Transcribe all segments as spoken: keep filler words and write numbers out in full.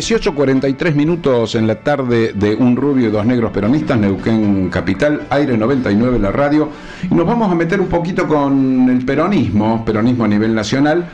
dieciocho cuarenta y tres minutos en la tarde de Un Rubio y Dos Negros Peronistas, Neuquén Capital, Aire noventa y nueve, la radio. Y nos vamos a meter un poquito con el peronismo, peronismo a nivel nacional.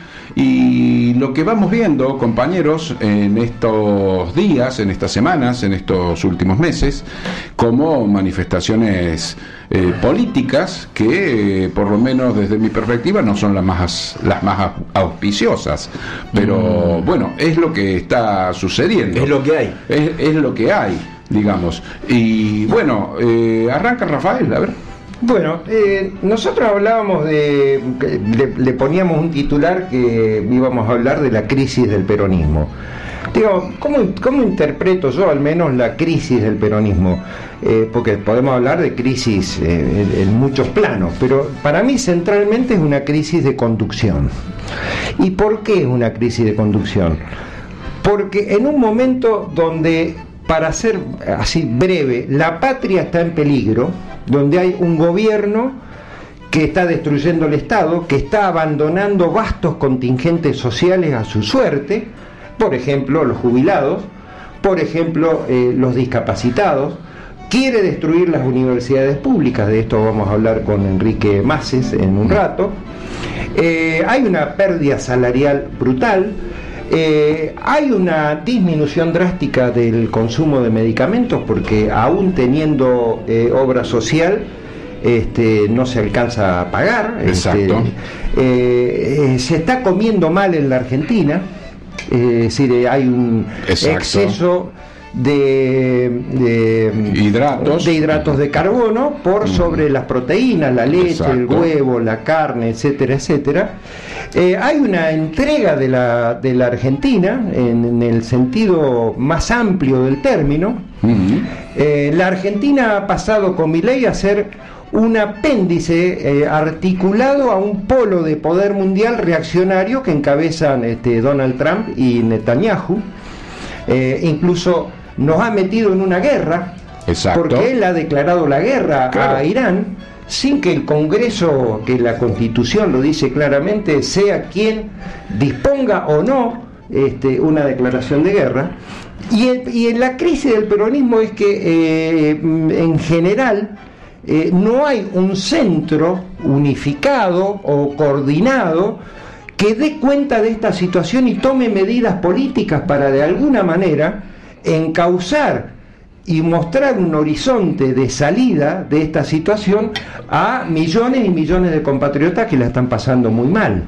Y lo que vamos viendo, compañeros, en estos días, en estas semanas, en estos últimos meses, como manifestaciones eh, políticas que, eh, por lo menos desde mi perspectiva, no son las más, las más auspiciosas. Pero mm. bueno, es lo que está sucediendo. Es lo que hay. Es, es lo que hay, digamos. Y bueno, eh, arranca Rafael, a ver. Bueno, eh, nosotros hablábamos de, le, le poníamos un titular que íbamos a hablar de la crisis del peronismo. Digo, ¿cómo, cómo interpreto yo al menos la crisis del peronismo? Eh, porque podemos hablar de crisis eh, en, en muchos planos, pero para mí centralmente es una crisis de conducción. ¿Y por qué es una crisis de conducción? Porque en un momento donde, para ser así breve, la patria está en peligro, donde hay un gobierno que está destruyendo el Estado, que está abandonando vastos contingentes sociales a su suerte, por ejemplo los jubilados, por ejemplo eh, los discapacitados, quiere destruir las universidades públicas, de esto vamos a hablar con Enrique Maces en un rato, eh, hay una pérdida salarial brutal. Eh, hay una disminución drástica del consumo de medicamentos porque aún teniendo eh, obra social este, no se alcanza a pagar. Exacto. Este, eh, eh, se está comiendo mal en la Argentina, eh, es decir, hay un Exacto. exceso de, de hidratos de hidratos de carbono por sobre las proteínas, la leche, Exacto. el huevo, la carne, etcétera, etcétera. Eh, hay una entrega de la, de la Argentina en, en el sentido más amplio del término. Uh-huh. Eh, la Argentina ha pasado con Milei a ser un apéndice eh, articulado a un polo de poder mundial reaccionario que encabezan este, Donald Trump y Netanyahu. Eh, incluso nos ha metido en una guerra. Exacto. Porque él ha declarado la guerra claro. a Irán sin que el Congreso, que la Constitución lo dice claramente, sea quien disponga o no este, una declaración de guerra. Y, el, y en la crisis del peronismo es que eh, en general eh, no hay un centro unificado o coordinado que dé cuenta de esta situación y tome medidas políticas para de alguna manera encauzar y mostrar un horizonte de salida de esta situación a millones y millones de compatriotas que la están pasando muy mal,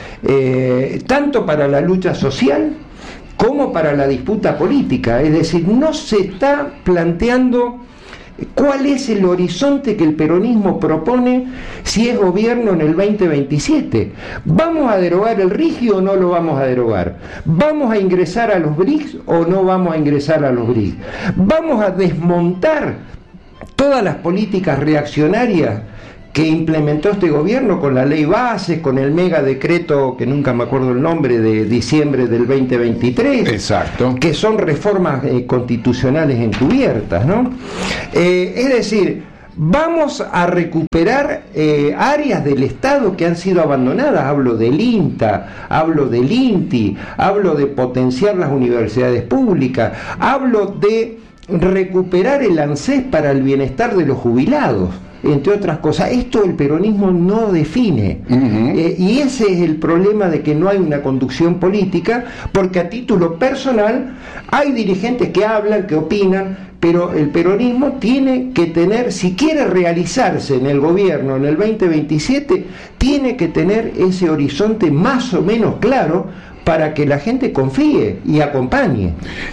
eh, tanto para la lucha social como para la disputa política. Es decir, no se está planteando cuál es el horizonte que el peronismo propone si es gobierno en el veinte veintisiete. ¿Vamos a derogar el rígido o no lo vamos a derogar? ¿Vamos a ingresar a los B R I C S o no vamos a ingresar a los B R I C S? ¿Vamos a desmontar todas las políticas reaccionarias que implementó este gobierno con la ley Bases, con el mega decreto, que nunca me acuerdo el nombre, de diciembre del veinte veintitrés? Exacto. Que son reformas eh, constitucionales encubiertas, ¿no? Eh, es decir, vamos a recuperar eh, áreas del Estado que han sido abandonadas. Hablo del INTA, hablo del INTI, hablo de potenciar las universidades públicas, hablo de recuperar el ANSES para el bienestar de los jubilados, entre otras cosas. Esto el peronismo no define. Uh-huh. eh, y ese es el problema de que no hay una conducción política, porque a título personal hay dirigentes que hablan, que opinan, pero el peronismo tiene que tener, si quiere realizarse en el gobierno en el veinte veintisiete, tiene que tener ese horizonte más o menos claro para que la gente confíe y acompañe.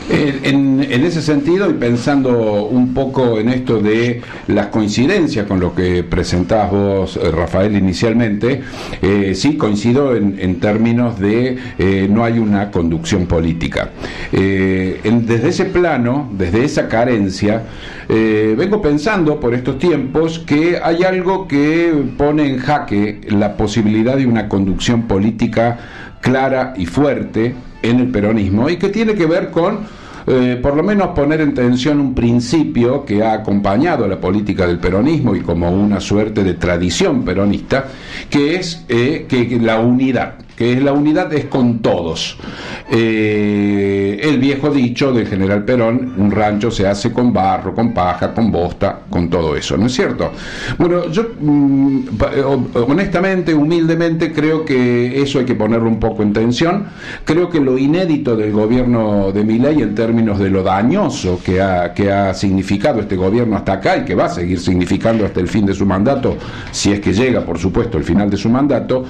En, en ese sentido, y pensando un poco en esto de las coincidencias con lo que presentás vos, Rafael, inicialmente, eh, sí coincido en, en términos de eh, no hay una conducción política. Eh, en, desde ese plano, desde esa carencia, eh, vengo pensando por estos tiempos que hay algo que pone en jaque la posibilidad de una conducción política clara y fuerte en el peronismo, y que tiene que ver con eh, por lo menos poner en tensión un principio que ha acompañado a la política del peronismo y como una suerte de tradición peronista, que es eh, que, que la unidad, que es la unidad es con todos. Eh, el viejo dicho del general Perón, un rancho se hace con barro, con paja, con bosta, con todo eso, ¿no es cierto? Bueno, yo mm, honestamente, humildemente, creo que eso hay que ponerlo un poco en tensión. Creo que lo inédito del gobierno de Milei en términos de lo dañoso que ha, que ha significado este gobierno hasta acá y que va a seguir significando hasta el fin de su mandato, si es que llega, por supuesto, el final de su mandato,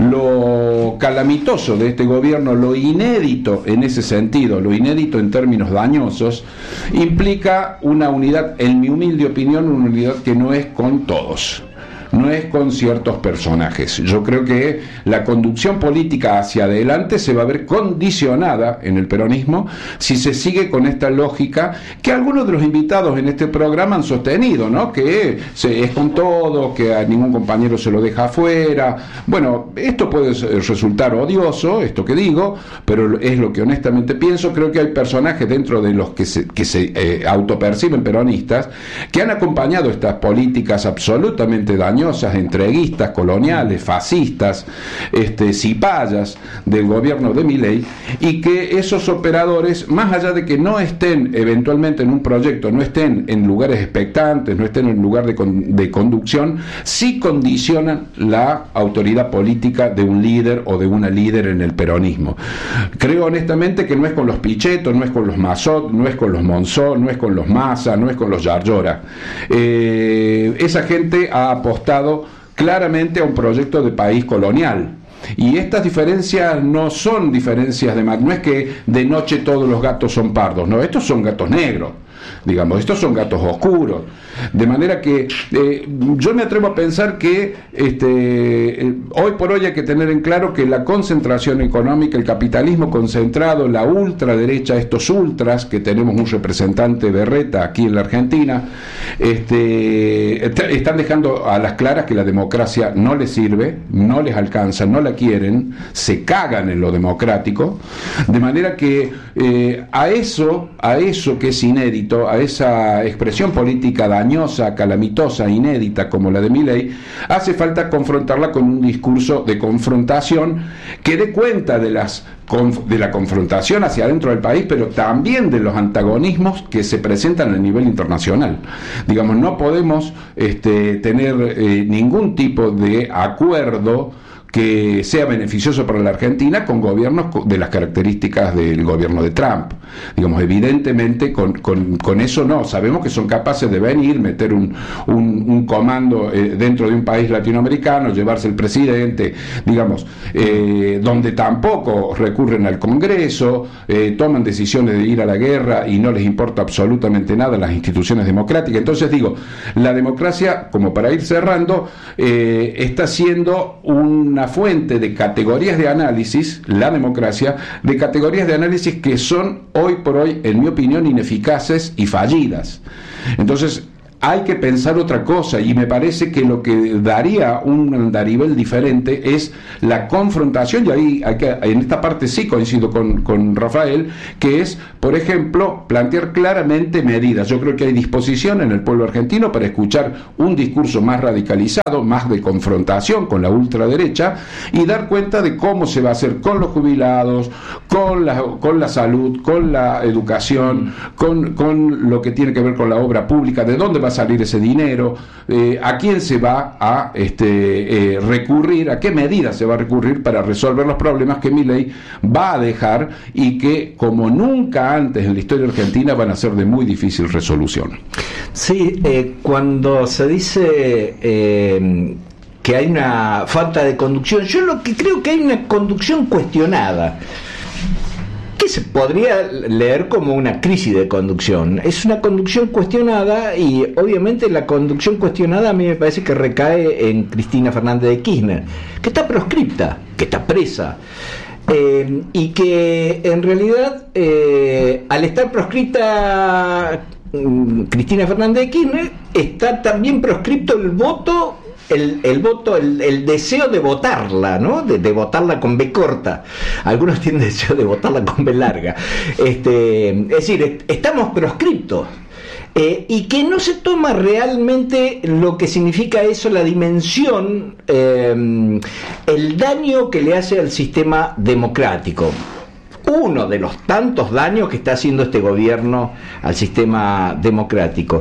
lo calamitoso de este gobierno, lo inédito en ese sentido, lo inédito en términos dañosos, implica una unidad, en mi humilde opinión, una unidad que no es con todos, no es con ciertos personajes. Yo creo que la conducción política hacia adelante se va a ver condicionada en el peronismo si se sigue con esta lógica que algunos de los invitados en este programa han sostenido, ¿no? Que se, es con todo, que a ningún compañero se lo deja afuera. Bueno, esto puede resultar odioso, esto que digo, pero es lo que honestamente pienso. Creo que hay personajes dentro de los que se, que se eh, autoperciben peronistas que han acompañado estas políticas absolutamente dañosas, entreguistas, coloniales, fascistas, este, cipayas del gobierno de Milei, y que esos operadores, más allá de que no estén eventualmente en un proyecto, no estén en lugares expectantes, no estén en lugar de, con, de conducción, sí condicionan la autoridad política de un líder o de una líder en el peronismo. Creo honestamente que no es con los Pichetto, no es con los Massot, no es con los Monzó, no es con los Massa, no es con los Yarlora. Eh, esa gente ha apostado claramente a un proyecto de país colonial. Y estas diferencias no son diferencias de mar, no es que de noche todos los gatos son pardos, no, estos son gatos negros, digamos, estos son gatos oscuros. De manera que eh, yo me atrevo a pensar que este, eh, hoy por hoy hay que tener en claro que la concentración económica, el capitalismo concentrado, la ultraderecha, estos ultras, que tenemos un representante de Reta aquí en la Argentina, este, están dejando a las claras que la democracia no les sirve, no les alcanza, no la quieren, se cagan en lo democrático, de manera que eh, a eso, a eso que es inédito, a esa expresión política dañosa, calamitosa, inédita como la de Milei, hace falta confrontarla con un discurso de confrontación que dé cuenta de las de la confrontación hacia adentro del país, pero también de los antagonismos que se presentan a nivel internacional. Digamos, no podemos este, tener eh, ningún tipo de acuerdo que sea beneficioso para la Argentina con gobiernos de las características del gobierno de Trump. Digamos, evidentemente con, con, con eso no. Sabemos que son capaces de venir, meter un, un, un comando eh, dentro de un país latinoamericano, llevarse el presidente, digamos, eh, donde tampoco recurren al Congreso, eh, toman decisiones de ir a la guerra y no les importa absolutamente nada las instituciones democráticas. Entonces digo, la democracia, como para ir cerrando, eh, está siendo un una fuente de categorías de análisis, la democracia, de categorías de análisis que son hoy por hoy, en mi opinión, ineficaces y fallidas. Entonces, hay que pensar otra cosa, y me parece que lo que daría un andarivel diferente es la confrontación, y ahí hay que, en esta parte sí coincido con, con Rafael, que es, por ejemplo, plantear claramente medidas. Yo creo que hay disposición en el pueblo argentino para escuchar un discurso más radicalizado, más de confrontación con la ultraderecha, y dar cuenta de cómo se va a hacer con los jubilados, con la, con la salud, con la educación, con, con lo que tiene que ver con la obra pública, de dónde va a salir ese dinero, eh, a quién se va a este, eh, recurrir, a qué medidas se va a recurrir para resolver los problemas que Milei va a dejar y que, como nunca antes en la historia argentina, van a ser de muy difícil resolución. Sí, eh, cuando se dice eh, que hay una falta de conducción, yo lo que creo que hay una conducción cuestionada, que se podría leer como una crisis de conducción. Es una conducción cuestionada, y obviamente la conducción cuestionada a mí me parece que recae en Cristina Fernández de Kirchner, que está proscripta, que está presa, eh, y que en realidad eh, al estar proscripta Cristina Fernández de Kirchner, está también proscripto el voto El, el voto, el, el deseo de votarla, ¿no? De, de votarla con B corta. Algunos tienen deseo de votarla con B larga. Este, es decir, est- estamos proscriptos. Eh, y que no se toma realmente lo que significa eso, la dimensión, eh, el daño que le hace al sistema democrático. uno de los tantos daños que está haciendo este gobierno al sistema democrático.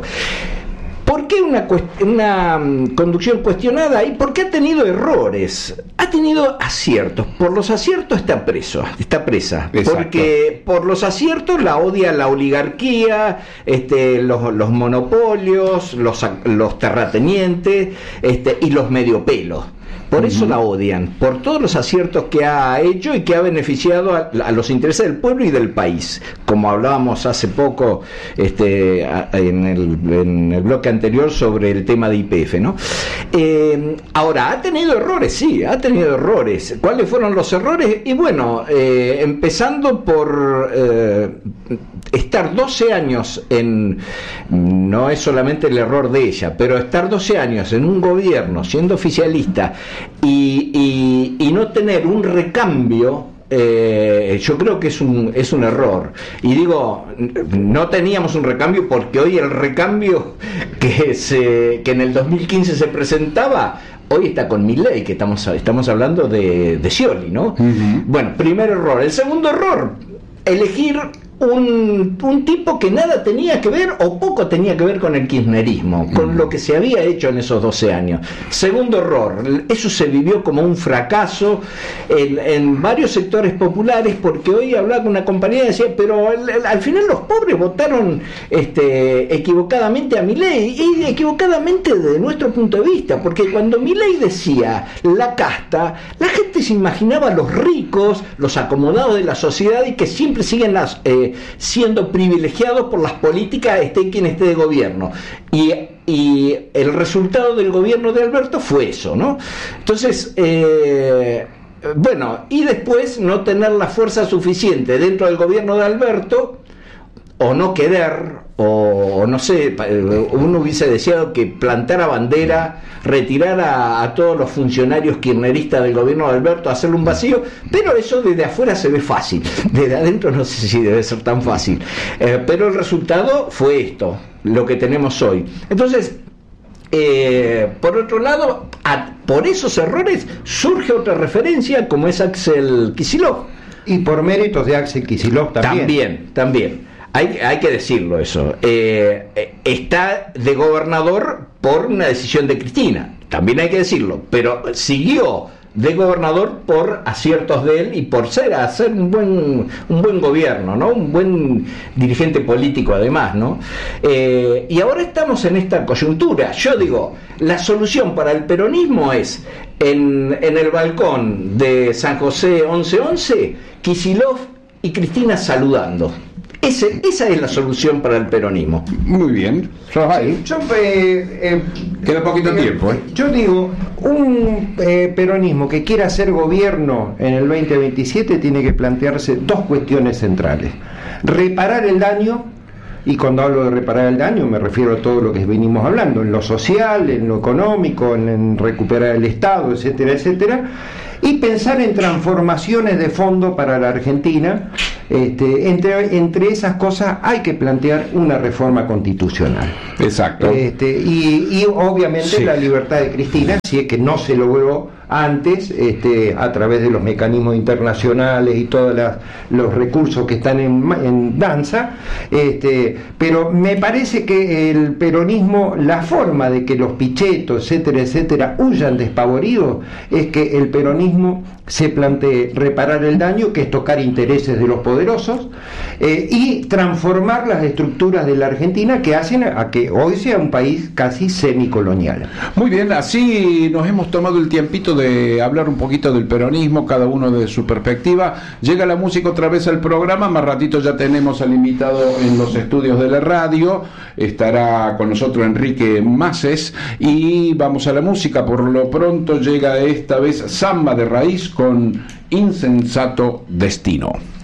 ¿Por qué una, una conducción cuestionada? ¿Y por qué ha tenido errores? Ha tenido aciertos. Por los aciertos está preso, está presa. Exacto. Porque por los aciertos la odia la oligarquía, este, los, los monopolios, los, los terratenientes, este, y los mediopelos. Por eso uh-huh. la odian, por todos los aciertos que ha hecho y que ha beneficiado a, a los intereses del pueblo y del país, como hablábamos hace poco este, a, en, el, en el bloque anterior sobre el tema de Y P F, ¿no? Eh, ahora, ha tenido errores, sí, ha tenido errores. ¿Cuáles fueron los errores? Y bueno, eh, empezando por eh, estar doce años en, no es solamente el error de ella, pero estar doce años en un gobierno siendo oficialista y, y, y no tener un recambio, eh, yo creo que es un, es un error. Y digo, no teníamos un recambio porque hoy el recambio que, se, que en el dos mil quince se presentaba, hoy está con Milei, que estamos, estamos hablando de, de Scioli, ¿no? Uh-huh. Bueno, primer error. El segundo error, elegir Un, un tipo que nada tenía que ver o poco tenía que ver con el kirchnerismo, con lo que se había hecho en esos doce años. Segundo error, eso se vivió como un fracaso en, en varios sectores populares, porque hoy hablaba con una compañía y decía, pero el, el, al final los pobres votaron este, equivocadamente a Milei, y equivocadamente desde nuestro punto de vista, porque cuando Milei decía la casta, la gente se imaginaba los ricos, los acomodados de la sociedad y que siempre siguen las... Eh, siendo privilegiados por las políticas, esté quien esté de gobierno, y, y el resultado del gobierno de Alberto fue eso, ¿no? Entonces, eh, bueno, y después no tener la fuerza suficiente dentro del gobierno de Alberto, o no querer, o, o no sé, uno hubiese deseado que plantara bandera, retirara a, a todos los funcionarios kirchneristas del gobierno de Alberto, hacerle un vacío, pero eso desde afuera se ve fácil, desde adentro no sé si debe ser tan fácil, eh, pero el resultado fue esto, lo que tenemos hoy. Entonces, eh, por otro lado, a, por esos errores surge otra referencia como es Axel Kicillof. Y por méritos de Axel Kicillof también. También, también. Hay, hay que decirlo eso. Eh, está de gobernador por una decisión de Cristina, también hay que decirlo, pero siguió de gobernador por aciertos de él y por ser hacer un buen un buen gobierno, ¿no? Un buen dirigente político además, ¿no? Eh, y ahora estamos en esta coyuntura. Yo digo, la solución para el peronismo es en, en el balcón de San José once once, Kicillof y Cristina saludando. Ese, esa es la solución para el peronismo. Muy bien. Sí, yo, eh, eh, Queda poquito eh, tiempo. ¿eh? Yo digo, un eh, peronismo que quiera hacer gobierno en el veinte veintisiete tiene que plantearse dos cuestiones centrales. Reparar el daño, y cuando hablo de reparar el daño me refiero a todo lo que venimos hablando, en lo social, en lo económico, en, en recuperar el Estado, etcétera, etcétera, y pensar en transformaciones de fondo para la Argentina. Este, entre, entre esas cosas hay que plantear una reforma constitucional. Exacto. Este, y, y obviamente sí. La libertad de Cristina, si es que no se logró antes, este, a través de los mecanismos internacionales y todos los recursos que están en, en danza, este, pero me parece que el peronismo, la forma de que los pichetos, etcétera, etcétera, huyan despavoridos, es que el peronismo se plantee reparar el daño, que es tocar intereses de los poderosos, eh, y transformar las estructuras de la Argentina que hacen a que hoy sea un país casi semicolonial. Muy bien, así nos hemos tomado el tiempito de hablar un poquito del peronismo, cada uno de su perspectiva. Llega la música otra vez al programa, más ratito ya tenemos al invitado en los estudios de la radio, estará con nosotros Enrique Maces y vamos a la música. Por lo pronto llega esta vez Samba de Raíz con Insensato Destino.